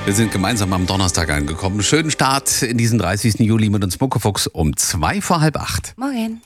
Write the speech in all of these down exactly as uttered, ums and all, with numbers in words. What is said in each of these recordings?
Wir sind gemeinsam am Donnerstag angekommen. Schönen Start in diesen dreißigsten Juli mit uns Muckefuchs um zwei vor halb acht. Morgen.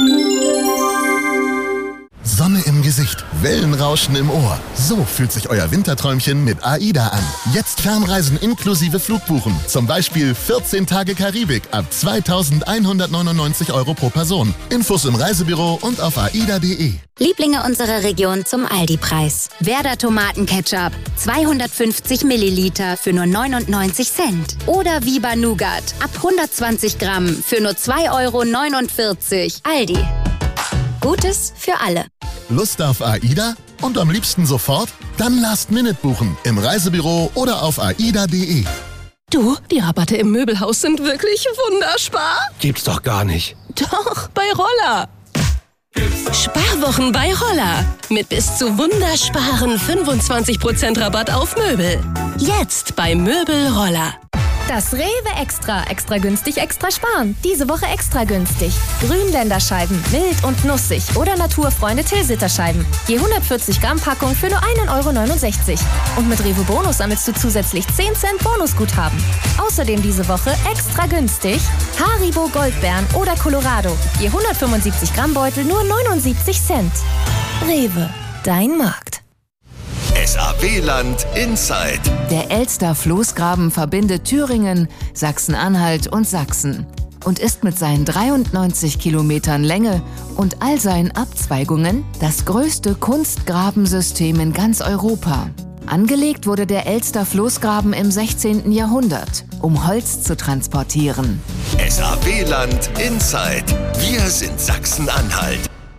Sonne im Gesicht, Wellenrauschen im Ohr. So fühlt sich euer Winterträumchen mit AIDA an. Jetzt Fernreisen inklusive Flugbuchen. Zum Beispiel vierzehn Tage Karibik ab zweitausendeinhundertneunundneunzig Euro pro Person. Infos im Reisebüro und auf aida punkt de. Lieblinge unserer Region zum Aldi-Preis. Werder Tomatenketchup, zweihundertfünfzig Milliliter für nur neunundneunzig Cent. Oder Viva Nougat, ab hundertzwanzig Gramm für nur zwei Euro neunundvierzig. Aldi. Gutes für alle. Lust auf AIDA? Und am liebsten sofort? Dann Last Minute buchen im Reisebüro oder auf aida punkt de. Du, die Rabatte im Möbelhaus sind wirklich wunderspar. Gibt's doch gar nicht. Doch, bei Roller. Sparwochen bei Roller. Mit bis zu wundersparen fünfundzwanzig Prozent Rabatt auf Möbel. Jetzt bei Möbel Roller. Das Rewe Extra. Extra günstig, extra sparen. Diese Woche extra günstig. Grünländerscheiben, mild und nussig. Oder Naturfreunde Tilsiter-Scheiben. Je hundertvierzig Gramm Packung für nur ein Euro neunundsechzig. Und mit Rewe Bonus sammelst du zusätzlich zehn Cent Bonusguthaben. Außerdem diese Woche extra günstig Haribo Goldbeeren oder Colorado. Je hundertfünfundsiebzig Gramm Beutel nur neunundsiebzig Cent. Rewe, dein Markt. S A W-Land Inside. Der Elster-Floßgraben verbindet Thüringen, Sachsen-Anhalt und Sachsen und ist mit seinen dreiundneunzig Kilometern Länge und all seinen Abzweigungen das größte Kunstgrabensystem in ganz Europa. Angelegt wurde der Elster-Floßgraben im sechzehnten Jahrhundert, um Holz zu transportieren. S A W-Land Inside. Wir sind Sachsen-Anhalt.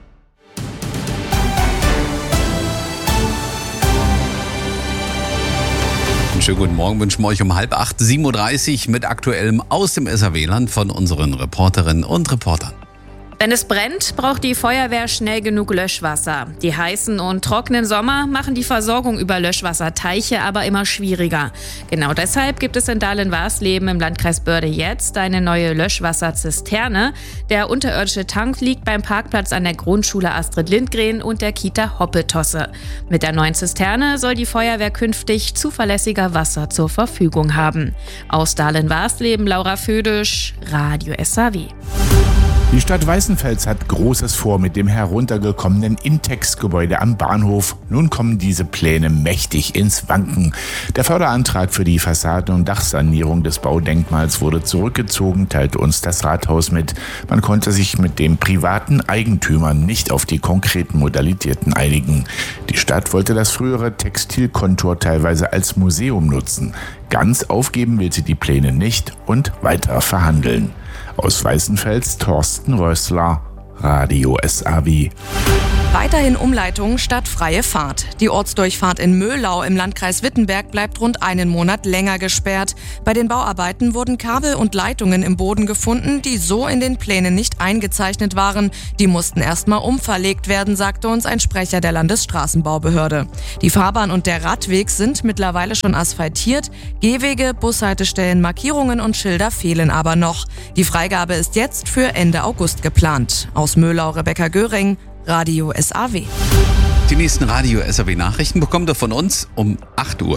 Schönen guten Morgen, wünschen wir euch um halb acht, sieben Uhr dreißig mit Aktuellem aus dem S A W-Land von unseren Reporterinnen und Reportern. Wenn es brennt, braucht die Feuerwehr schnell genug Löschwasser. Die heißen und trockenen Sommer machen die Versorgung über Löschwasserteiche aber immer schwieriger. Genau deshalb gibt es in Dahlen-Warsleben im Landkreis Börde jetzt eine neue Löschwasserzisterne. Der unterirdische Tank liegt beim Parkplatz an der Grundschule Astrid Lindgren und der Kita Hoppetosse. Mit der neuen Zisterne soll die Feuerwehr künftig zuverlässiger Wasser zur Verfügung haben. Aus Dahlen-Warsleben, Laura Födisch, Radio S A W. Die Stadt Weißenfels hat Großes vor mit dem heruntergekommenen Intex-Gebäude am Bahnhof. Nun kommen diese Pläne mächtig ins Wanken. Der Förderantrag für die Fassaden- und Dachsanierung des Baudenkmals wurde zurückgezogen, teilte uns das Rathaus mit. Man konnte sich mit dem privaten Eigentümer nicht auf die konkreten Modalitäten einigen. Die Stadt wollte das frühere Textilkontor teilweise als Museum nutzen. Ganz aufgeben will sie die Pläne nicht und weiter verhandeln. Aus Weißenfels Thorsten Rössler, Radio S A W. Weiterhin Umleitung statt freie Fahrt. Die Ortsdurchfahrt in Möhlau im Landkreis Wittenberg bleibt rund einen Monat länger gesperrt. Bei den Bauarbeiten wurden Kabel und Leitungen im Boden gefunden, die so in den Plänen nicht eingezeichnet waren. Die mussten erstmal umverlegt werden, sagte uns ein Sprecher der Landesstraßenbaubehörde. Die Fahrbahn und der Radweg sind mittlerweile schon asphaltiert. Gehwege, Bushaltestellen, Markierungen und Schilder fehlen aber noch. Die Freigabe ist jetzt für Ende August geplant. Aus Möhlau Rebecca Göring, Radio S A W. Die nächsten Radio S A W-Nachrichten bekommt ihr von uns um acht Uhr.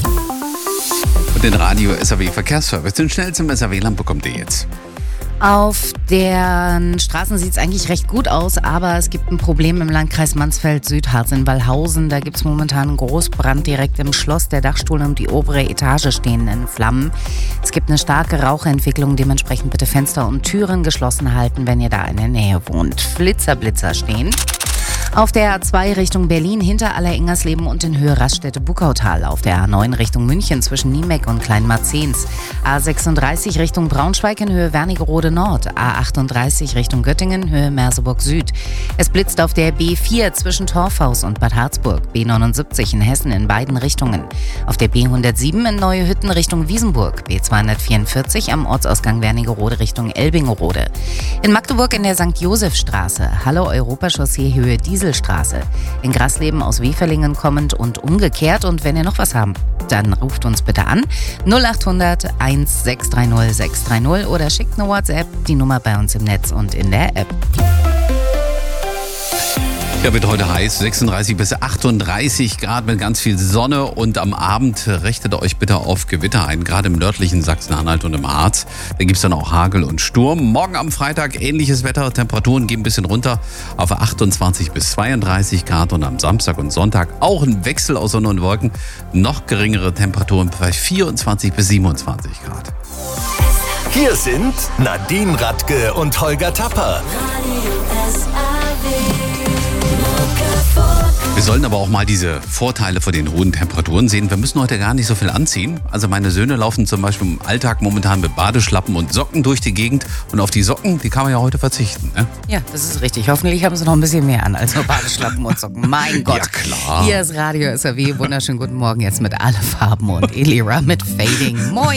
Und den Radio S A W-Verkehrsservice, den schnellsten S A W-Land bekommt ihr jetzt. Auf den Straßen sieht es eigentlich recht gut aus, aber es gibt ein Problem im Landkreis Mansfeld-Südharz in Wallhausen. Da gibt es momentan einen Großbrand direkt im Schloss. Der Dachstuhl und die obere Etage stehen in Flammen. Es gibt eine starke Rauchentwicklung, dementsprechend bitte Fenster und Türen geschlossen halten, wenn ihr da in der Nähe wohnt. Flitzer, Blitzer stehen. Auf der A zwei Richtung Berlin hinter Aller-Ingersleben und in Höhe Raststätte Buckautal. Auf der A neun Richtung München zwischen Niemeck und Kleinmarzens. A sechsunddreißig Richtung Braunschweig in Höhe Wernigerode Nord. A achtunddreißig Richtung Göttingen Höhe Merseburg Süd. Es blitzt auf der B vier zwischen Torfhaus und Bad Harzburg. B neunundsiebzig in Hessen in beiden Richtungen. Auf der B hundertsieben in Neue Hütten Richtung Wiesenburg. B zweihundertvierundvierzig am Ortsausgang Wernigerode Richtung Elbingerode. In Magdeburg in der Sankt Josef-Straße. Halle Europachaussee Höhe Dieselstraße. In Grasleben aus Weferlingen kommend und umgekehrt. Und wenn ihr noch was habt, dann ruft uns bitte an null acht hundert eins sechs drei null sechs drei null oder schickt eine WhatsApp, die Nummer bei uns im Netz und in der App. Ja, wird heute heiß, sechsunddreißig bis achtunddreißig Grad mit ganz viel Sonne und am Abend richtet euch bitte auf Gewitter ein, gerade im nördlichen Sachsen-Anhalt und im Harz. Da gibt es dann auch Hagel und Sturm. Morgen am Freitag ähnliches Wetter, Temperaturen gehen ein bisschen runter auf achtundzwanzig bis zweiunddreißig Grad und am Samstag und Sonntag auch ein Wechsel aus Sonne und Wolken, noch geringere Temperaturen bei vierundzwanzig bis siebenundzwanzig Grad. Hier sind Nadine Radke und Holger Tapper. Wir sollen aber auch mal diese Vorteile von den hohen Temperaturen sehen. Wir müssen heute gar nicht so viel anziehen. Also meine Söhne laufen zum Beispiel im Alltag momentan mit Badeschlappen und Socken durch die Gegend. Und auf die Socken, die kann man ja heute verzichten. Ne? Ja, das ist richtig. Hoffentlich haben sie noch ein bisschen mehr an als nur Badeschlappen und Socken. Mein Gott. Ja, klar. Hier ist Radio S R W. Wunderschönen guten Morgen jetzt mit Alle Farben und Elira mit Fading. Moin.